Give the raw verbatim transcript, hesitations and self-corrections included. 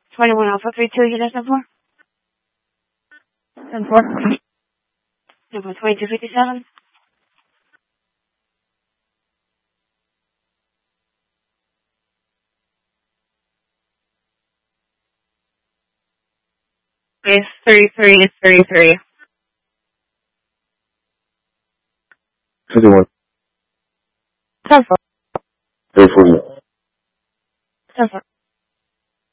twenty-one Alpha three two, unit ten four. ten four. Number twenty-two fifty-seven. It's thirty-three, it's thirty-three. fifty-one. ten four.